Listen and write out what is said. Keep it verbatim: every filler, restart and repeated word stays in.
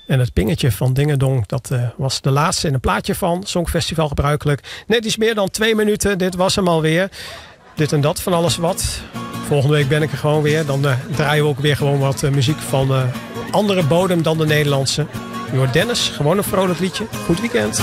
En het pingetje van Dingedong, dat uh, was de laatste in een plaatje van Songfestival gebruikelijk. Net iets meer dan twee minuten, dit was hem alweer. Dit en dat, van alles wat. Volgende week ben ik er gewoon weer. Dan uh, draaien we ook weer gewoon wat uh, muziek van uh, andere bodem dan de Nederlandse. Je hoort Dennis, gewoon een vrolijk liedje. Goed weekend.